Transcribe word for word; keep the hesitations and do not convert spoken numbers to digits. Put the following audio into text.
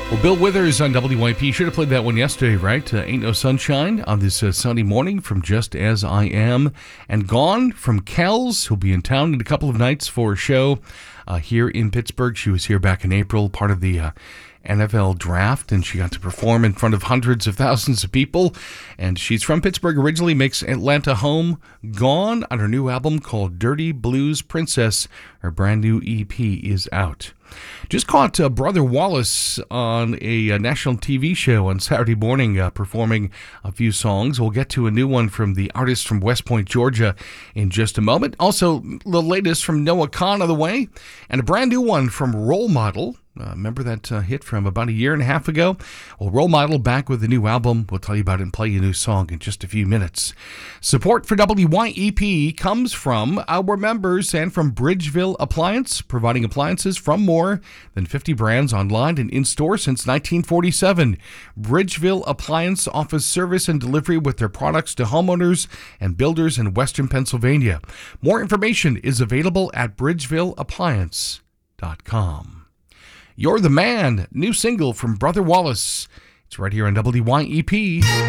Well, Bill Withers on W Y P. Should have played that one yesterday, right? Uh, Ain't No Sunshine on this uh, Sunday morning from Just As I Am. And Gone from Kells, who'll be in town in a couple of nights for a show uh, here in Pittsburgh. She was here back in April, part of the uh, N F L draft, and she got to perform in front of hundreds of thousands of people. And she's from Pittsburgh originally, makes Atlanta home. Gone on her new album called Dirty Blues Princess. Her brand new E P is out. Just caught uh, Brother Wallace on a, a national T V show on Saturday morning uh, performing a few songs. We'll get to a new one from the artist from West Point, Georgia in just a moment. Also, the latest from Noah Kahan on the way, and a brand new one from Role Model. Uh, remember that uh, hit from about a year and a half ago? Well, Role Model back with a new album. We'll tell you about it and play you a new song in just a few minutes. Support for W Y E P comes from our members and from Bridgeville Appliance, providing appliances from more than fifty brands online and in-store since nineteen forty-seven. Bridgeville Appliance offers service and delivery with their products to homeowners and builders in Western Pennsylvania. More information is available at bridgeville appliance dot com. You're the Man, new single from Brother Wallace. It's right here on W Y E P.